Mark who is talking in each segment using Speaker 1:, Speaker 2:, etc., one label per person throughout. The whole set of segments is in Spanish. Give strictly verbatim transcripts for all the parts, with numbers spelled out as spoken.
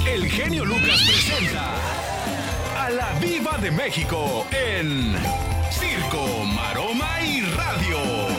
Speaker 1: el genio Lucas presenta a la Diva de México en Circo, Maroma y Radio.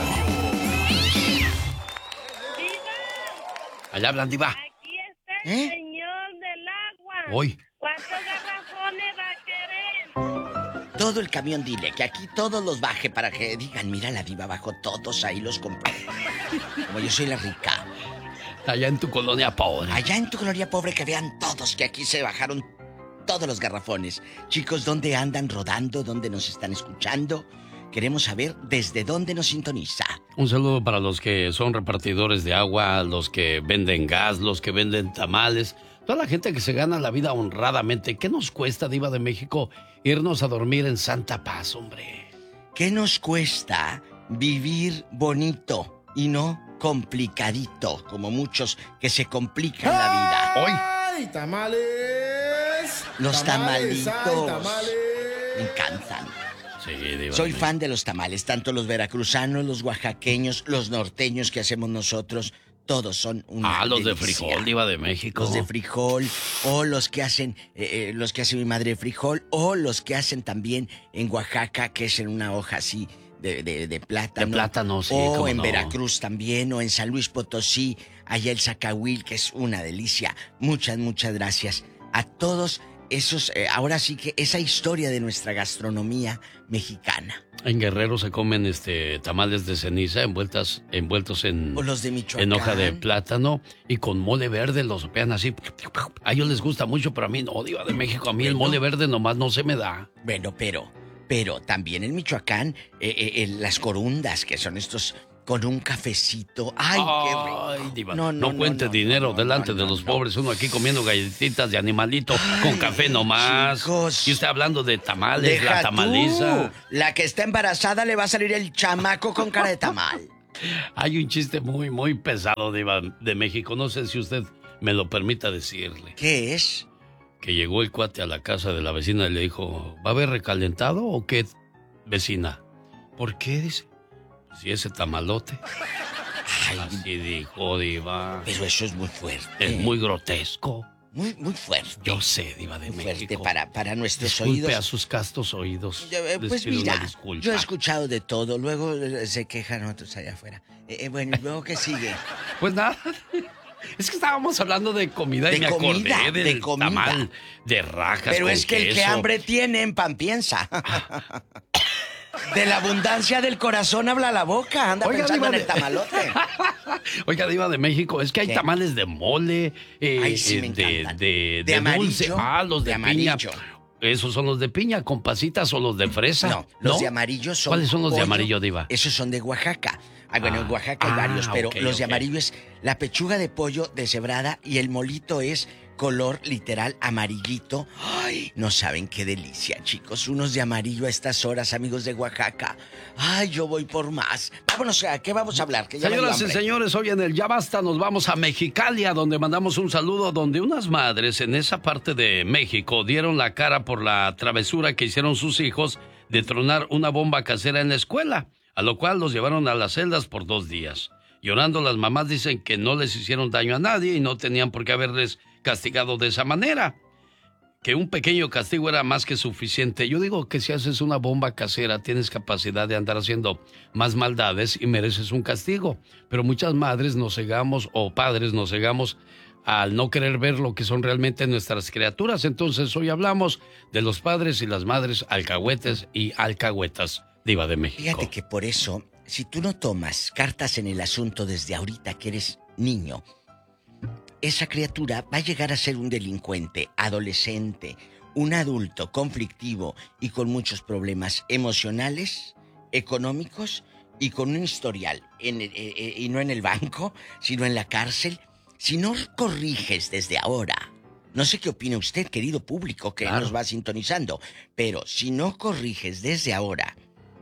Speaker 2: Allá hablan, Diva.
Speaker 3: Aquí está el
Speaker 2: ¿Eh?
Speaker 3: señor del agua.
Speaker 2: Hoy.
Speaker 3: ¿Cuántos garrafones va a querer?
Speaker 4: Todo el camión, dile que aquí todos los baje para que digan, mira la Diva bajó todos, ahí los compró. Como yo soy la rica.
Speaker 2: Allá en tu colonia pobre.
Speaker 4: Allá en tu colonia pobre que vean todos que aquí se bajaron todos los garrafones. Chicos, ¿dónde andan rodando? ¿Dónde nos están escuchando? Queremos saber desde dónde nos sintoniza.
Speaker 2: Un saludo para los que son repartidores de agua, los que venden gas, los que venden tamales, toda la gente que se gana la vida honradamente. ¿Qué nos cuesta, Diva de México, irnos a dormir en santa paz, hombre?
Speaker 4: ¿Qué nos cuesta vivir bonito y no complicadito, como muchos que se complican la vida?
Speaker 2: Hoy.
Speaker 5: ¡Ay, tamales!
Speaker 4: Los
Speaker 5: tamales,
Speaker 4: tamalitos.
Speaker 5: ay, tamales.
Speaker 4: Me encantan.
Speaker 2: Sí, Diva.
Speaker 4: Soy fan de los tamales, tanto los veracruzanos, los oaxaqueños, los norteños que hacemos nosotros, todos son una
Speaker 2: Ah, los
Speaker 4: delicia.
Speaker 2: de frijol, Diva de México.
Speaker 4: Los de frijol, o los que hacen, eh, eh, los que hace mi madre de frijol, o los que hacen también en Oaxaca, que es en una hoja así de, de, de plátano.
Speaker 2: De plátano, sí,
Speaker 4: O
Speaker 2: cómo
Speaker 4: en
Speaker 2: no.
Speaker 4: Veracruz también, o en San Luis Potosí, allá el zacahuil, que es una delicia. Muchas, muchas gracias a todos esos, eh, ahora sí que esa historia de nuestra gastronomía mexicana.
Speaker 2: En Guerrero se comen este tamales de ceniza envueltas, envueltos en,
Speaker 4: O los de Michoacán.
Speaker 2: en hoja de plátano y con mole verde, los sopean así. A ellos les gusta mucho, pero a mí no, Diva de México. A mí el
Speaker 4: Bueno.
Speaker 2: mole verde nomás no se me da.
Speaker 4: Bueno, pero, pero también en Michoacán, eh, eh, eh, las corundas, que son estos con un cafecito. ¡Ay, qué rico!
Speaker 2: Ay, Diva,
Speaker 4: No,
Speaker 2: no,
Speaker 4: no,
Speaker 2: cuente
Speaker 4: no,
Speaker 2: dinero
Speaker 4: no,
Speaker 2: delante
Speaker 4: no,
Speaker 2: de
Speaker 4: no,
Speaker 2: los
Speaker 4: no.
Speaker 2: pobres. Uno aquí comiendo galletitas de animalito
Speaker 4: Ay,
Speaker 2: con café nomás.
Speaker 4: chicos.
Speaker 2: Y usted hablando de tamales,
Speaker 4: Deja
Speaker 2: la tamaliza.
Speaker 4: tú. La que está embarazada le va a salir el chamaco con cara de tamal.
Speaker 2: Hay un chiste muy, muy pesado, Diva de México. No sé si usted me lo permita decirle.
Speaker 4: ¿Qué es?
Speaker 2: Que llegó el cuate a la casa de la vecina y le dijo, ¿va a haber recalentado o qué, vecina? ¿Por qué? Dice, si ese tamalote.
Speaker 4: Ay,
Speaker 2: Así dijo, Diva.
Speaker 4: pero eso es muy fuerte.
Speaker 2: Es muy grotesco.
Speaker 4: Muy, muy fuerte.
Speaker 2: Yo sé, Diva de
Speaker 4: Muy
Speaker 2: México.
Speaker 4: fuerte para, para nuestros
Speaker 2: Disculpe
Speaker 4: oídos.
Speaker 2: a sus castos oídos.
Speaker 4: Yo, eh,
Speaker 2: Les
Speaker 4: pues
Speaker 2: pido una
Speaker 4: mira,
Speaker 2: disculpa.
Speaker 4: yo he escuchado de todo. Luego eh, se quejan otros allá afuera. Eh, eh, bueno, ¿y luego qué sigue?
Speaker 2: Pues nada. Es que estábamos hablando de comida y
Speaker 4: De
Speaker 2: me
Speaker 4: comida,
Speaker 2: acordé del
Speaker 4: de comida.
Speaker 2: tamal de rajas
Speaker 4: Pero
Speaker 2: con
Speaker 4: es que el que
Speaker 2: queso.
Speaker 4: hambre tiene, en pan piensa. De la abundancia del corazón habla la boca. Anda
Speaker 2: Oiga,
Speaker 4: pensando en
Speaker 2: Diva
Speaker 4: el
Speaker 2: de-
Speaker 4: tamalote.
Speaker 2: Oiga, Diva de México, es que hay
Speaker 4: ¿Qué?
Speaker 2: tamales de mole, eh,
Speaker 4: Ay, sí,
Speaker 2: eh,
Speaker 4: me
Speaker 2: de,
Speaker 4: encantan.
Speaker 2: de,
Speaker 4: De
Speaker 2: de dulce.
Speaker 4: amarillo,
Speaker 2: Ah, los de,
Speaker 4: de
Speaker 2: piña.
Speaker 4: amarillo.
Speaker 2: Esos son los de piña, con pasitas o los de fresa.
Speaker 4: No, los de amarillo son.
Speaker 2: ¿Cuáles son los de
Speaker 4: pollo.
Speaker 2: amarillo, Diva?
Speaker 4: Esos son de Oaxaca. Ah, bueno,
Speaker 2: Ah,
Speaker 4: en Oaxaca hay
Speaker 2: ah,
Speaker 4: varios, pero
Speaker 2: ok,
Speaker 4: los de
Speaker 2: ok.
Speaker 4: amarillo es la pechuga de pollo deshebrada y el molito es color literal amarillito. Ay, no saben qué delicia, chicos. Unos de amarillo a estas horas, amigos de Oaxaca. Ay, yo voy por más. Vámonos, ¿a qué vamos a hablar? Que ya me dio
Speaker 2: Señoras y
Speaker 4: hambre.
Speaker 2: señores, hoy en el Ya Basta nos vamos a Mexicalia, donde mandamos un saludo, donde unas madres en esa parte de México dieron la cara por la travesura que hicieron sus hijos de tronar una bomba casera en la escuela, a lo cual los llevaron a las celdas por dos días. Llorando, las mamás dicen que no les hicieron daño a nadie y no tenían por qué haberles castigado de esa manera, que un pequeño castigo era más que suficiente. Yo digo que si haces una bomba casera tienes capacidad de andar haciendo más maldades y mereces un castigo, pero muchas madres nos cegamos o padres nos cegamos al no querer ver lo que son realmente nuestras criaturas. Entonces hoy hablamos de los padres y las madres alcahuetes y alcahuetas, Diva de México.
Speaker 4: Fíjate que por eso, si tú no tomas cartas en el asunto desde ahorita que eres niño, esa criatura va a llegar a ser un delincuente, adolescente, un adulto conflictivo y con muchos problemas emocionales, económicos y con un historial, en el- eh, eh, y no en el banco, sino en la cárcel. Si no corriges desde ahora, no sé qué opina usted, querido público, que
Speaker 2: Claro.
Speaker 4: nos va sintonizando, pero si no corriges desde ahora,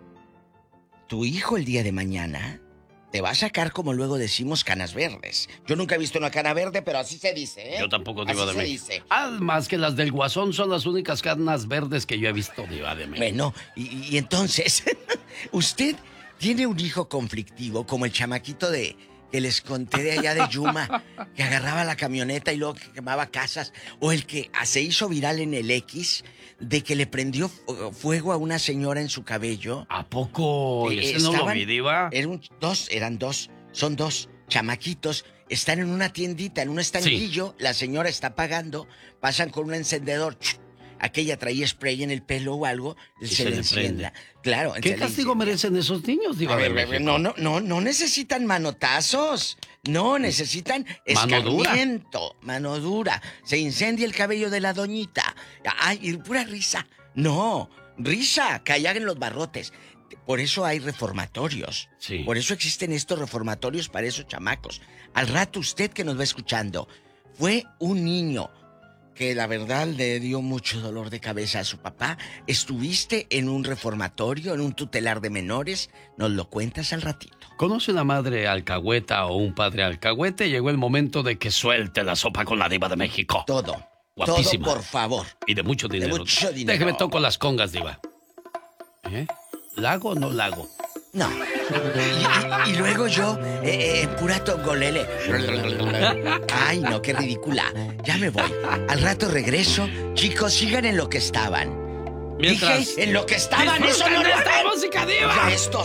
Speaker 4: tu hijo el día de mañana te va a sacar, como luego decimos, canas verdes. Yo nunca he visto una cana verde, pero así se dice, ¿eh?
Speaker 2: Yo tampoco, Diva
Speaker 4: Así
Speaker 2: de
Speaker 4: se
Speaker 2: México.
Speaker 4: dice.
Speaker 2: Además que las del Guasón son las únicas canas verdes que yo he visto, Diva de México.
Speaker 4: Bueno, y, y entonces, usted tiene un hijo conflictivo como el chamaquito de que les conté de allá de Yuma, que agarraba la camioneta y luego que quemaba casas, o el que se hizo viral en el X, de que le prendió fuego a una señora en su cabello.
Speaker 2: ¿A poco?
Speaker 4: Eh,
Speaker 2: ¿Ese no lo
Speaker 4: estaban-
Speaker 2: vi, Diva?
Speaker 4: Eran un- dos, eran dos, son dos chamaquitos, están en una tiendita, en un estanquillo, la señora está pagando, pasan con un encendedor, ¡chu! Aquella traía spray en el pelo o algo, se,
Speaker 2: se
Speaker 4: le
Speaker 2: le
Speaker 4: encienda. Claro,
Speaker 2: ¿Qué
Speaker 4: se le
Speaker 2: castigo
Speaker 4: incendia.
Speaker 2: merecen esos niños, Diva
Speaker 4: A
Speaker 2: de
Speaker 4: ver,
Speaker 2: México?
Speaker 4: no, no, no, no necesitan manotazos. No, necesitan
Speaker 2: Mano dura.
Speaker 4: escarmiento, mano dura. Se incendia el cabello de la doñita. Ay, y pura risa. No, risa, que allá en los barrotes. Por eso hay reformatorios.
Speaker 2: Sí.
Speaker 4: Por eso existen estos reformatorios para esos chamacos. Al rato usted que nos va escuchando, fue un niño que la verdad le dio mucho dolor de cabeza a su papá. ¿Estuviste en un reformatorio, en un tutelar de menores? Nos lo cuentas al ratito.
Speaker 2: ¿Conoce una madre alcahueta o un padre alcahuete? Llegó el momento de que suelte la sopa con la Diva de México.
Speaker 4: Todo.
Speaker 2: Guapísima.
Speaker 4: Todo, por favor.
Speaker 2: Y de mucho dinero.
Speaker 4: mucho dinero.
Speaker 2: Déjeme toco las congas, Diva. ¿Eh? ¿Lago o no lago?
Speaker 4: No. Y, y- y luego yo, eh, eh, pura tongolele. Ay, no, qué ridícula. Ya me voy. Al rato regreso. Chicos, sigan en lo que estaban.
Speaker 2: Mientras...
Speaker 4: Dije, en lo que estaban, eso no
Speaker 2: ¡Disfruten
Speaker 4: lo
Speaker 2: de esta
Speaker 4: hagan.
Speaker 2: música, Diva!
Speaker 4: Ya esto